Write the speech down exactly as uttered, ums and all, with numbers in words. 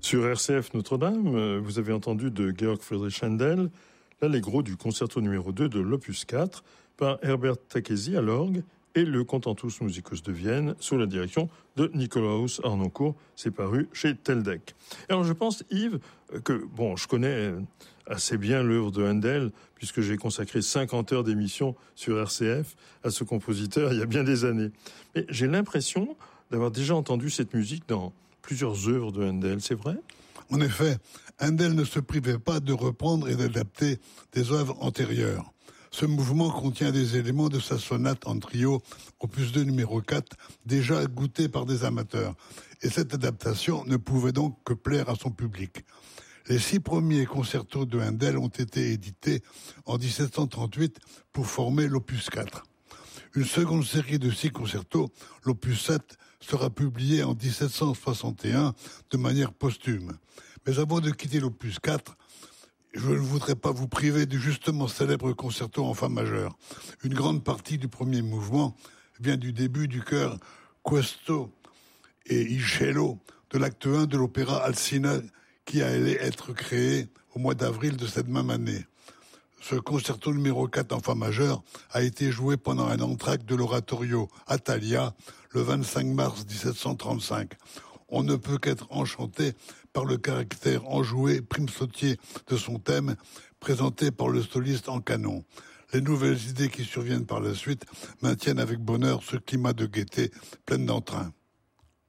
Sur R C F Notre-Dame, vous avez entendu de Georg Friedrich Händel l'allegro du concerto numéro deux de l'opus quatre par Herbert Takesi à l'orgue et le Contentus Musicus de Vienne sous la direction de Nikolaus Harnoncourt. C'est paru chez Teldec. Alors je pense, Yves, que bon, je connais assez bien l'œuvre de Händel puisque j'ai consacré cinquante heures d'émission sur R C F à ce compositeur il y a bien des années. Mais j'ai l'impression d'avoir déjà entendu cette musique dans plusieurs œuvres de Händel, c'est vrai ? En effet, Händel ne se privait pas de reprendre et d'adapter des œuvres antérieures. Ce mouvement contient des éléments de sa sonate en trio, opus deux numéro quatre, déjà goûté par des amateurs. Et cette adaptation ne pouvait donc que plaire à son public. Les six premiers concertos de Händel ont été édités en dix-sept cent trente-huit pour former l'opus quatre. Une seconde série de six concertos, l'opus sept, sera publiée en dix-sept cent soixante et un de manière posthume. Mais avant de quitter l'opus quatre, je ne voudrais pas vous priver du justement célèbre concerto en fa majeur. Une grande partie du premier mouvement vient du début du chœur Questo et il cello de l'acte un de l'opéra Alcina qui allait être créé au mois d'avril de cette même année. Ce concerto numéro quatre en fa majeur a été joué pendant un entr'acte de l'oratorio Atalia le vingt-cinq mars dix-sept cent trente-cinq. On ne peut qu'être enchanté par le caractère enjoué, prime sautier de son thème, présenté par le soliste en canon. Les nouvelles idées qui surviennent par la suite maintiennent avec bonheur ce climat de gaieté plein d'entrain.